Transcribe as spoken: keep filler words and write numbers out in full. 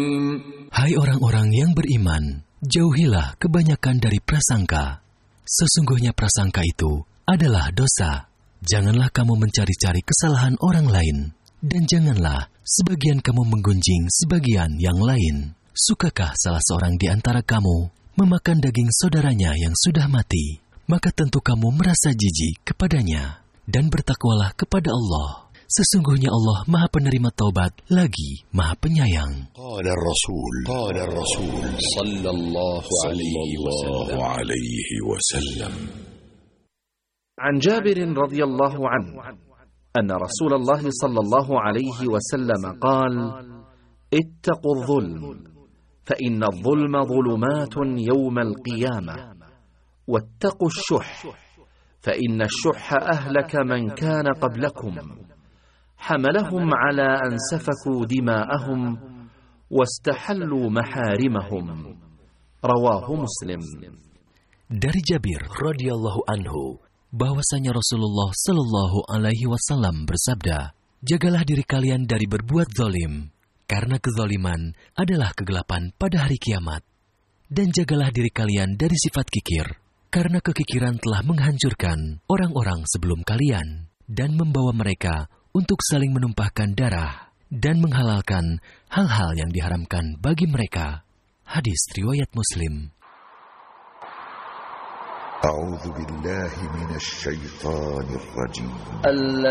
Hai orang-orang yang beriman, jauhilah kebanyakan dari prasangka. Sesungguhnya prasangka itu adalah dosa. Janganlah kamu mencari-cari kesalahan orang lain, dan janganlah sebagian kamu menggunjing sebagian yang lain. Sukakah salah seorang di antara kamu memakan daging saudaranya yang sudah mati? Maka tentu kamu merasa jijik kepadanya, dan bertakwalah kepada Allah. Sesungguhnya Allah Maha Penerima Taubat lagi Maha Penyayang. Qala Rasul, qala Rasul sallallahu alaihi wasallam. عن جابر رضي الله عنه أن رسول الله صلى الله عليه وسلم قال: اتقوا الظلم فإن الظلم ظلمات يوم القيامة، واتقوا الشح فإن الشح أهلك من كان قبلكم، حملهم على أن سفكوا دماءهم واستحلوا محارمهم. رواه مسلم. Dari Jabir radhiyallahu anhu bahwasanya Rasulullah Shallallahu Alaihi Wasallam bersabda, jagalah diri kalian dari berbuat zalim, karena kezaliman adalah kegelapan pada hari kiamat. Dan jagalah diri kalian dari sifat kikir, karena kekikiran telah menghancurkan orang-orang sebelum kalian dan membawa mereka untuk saling menumpahkan darah dan menghalalkan hal-hal yang diharamkan bagi mereka. Hadis riwayat Muslim. A'udzu billahi minasy syaithanir rajim.